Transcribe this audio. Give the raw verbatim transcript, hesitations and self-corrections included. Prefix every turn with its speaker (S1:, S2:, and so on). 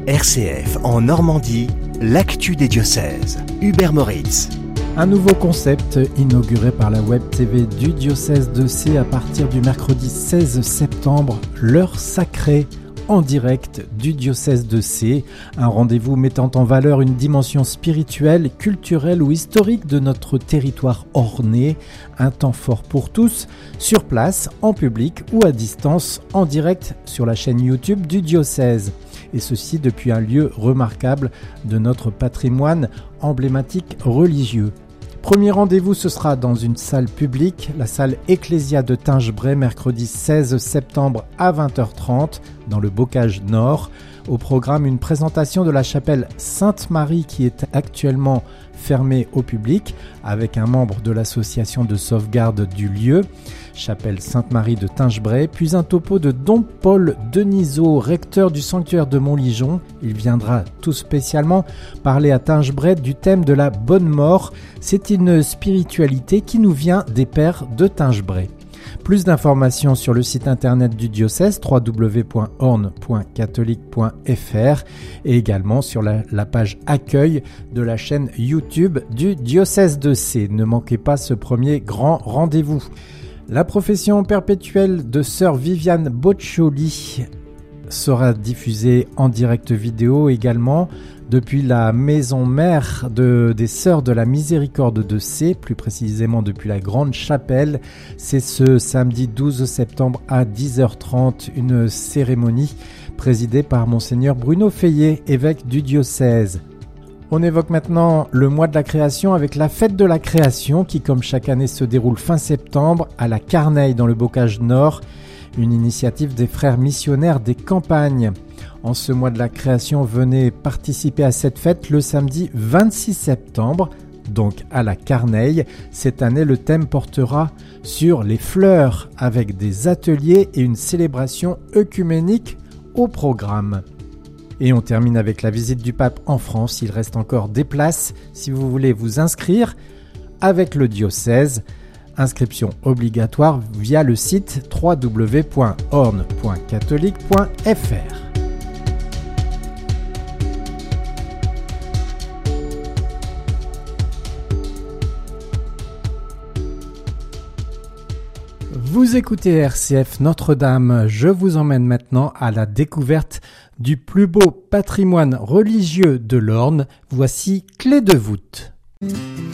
S1: R C F en Normandie, l'actu des diocèses. Hubert Moritz.
S2: Un nouveau concept inauguré par la Web T V du diocèse de Sées à partir du mercredi seize septembre, l'heure sacrée en direct du diocèse de Sées. Un rendez-vous mettant en valeur une dimension spirituelle, culturelle ou historique de notre territoire ornais. Un temps fort pour tous, sur place, en public ou à distance, en direct sur la chaîne YouTube du diocèse. Et ceci depuis un lieu remarquable de notre patrimoine emblématique religieux. Premier rendez-vous, ce sera dans une salle publique, la salle Ecclésia de Tingebray, mercredi seize septembre à vingt heures trente, dans le Bocage Nord. Au programme, une présentation de la chapelle Sainte-Marie qui est actuellement fermée au public, avec un membre de l'association de sauvegarde du lieu, chapelle Sainte-Marie de Tingebray, puis un topo de Don Paul Denisot, recteur du sanctuaire de Montligeon. Il viendra tout spécialement parler à Tingebray du thème de la bonne mort. C'est une spiritualité qui nous vient des pères de Tingebray. Plus d'informations sur le site internet du diocèse w w w point orne point catholique point f r et également sur la, la page accueil de la chaîne YouTube du diocèse de Sées. Ne manquez pas ce premier grand rendez-vous. La profession perpétuelle de sœur Viviane Boccioli sera diffusée en direct vidéo également depuis la maison mère de, des Sœurs de la Miséricorde de Sées, plus précisément depuis la Grande Chapelle. C'est ce samedi douze septembre à dix heures trente, une cérémonie présidée par Monseigneur Bruno Feillet, évêque du diocèse. On évoque maintenant le mois de la création avec la fête de la création qui, comme chaque année, se déroule fin septembre à la Carneille dans le Bocage Nord, une initiative des frères missionnaires des campagnes. En ce mois de la création, venez participer à cette fête le samedi vingt-six septembre, donc à la Carneille. Cette année, le thème portera sur les fleurs avec des ateliers et une célébration œcuménique au programme. Et on termine avec la visite du pape en France. Il reste encore des places si vous voulez vous inscrire avec le diocèse. Inscription obligatoire via le site w w w point orne point catholique point f r. Vous écoutez R C F Notre-Dame. Je vous emmène maintenant à la découverte du plus beau patrimoine religieux de l'Orne. Voici Clé de voûte.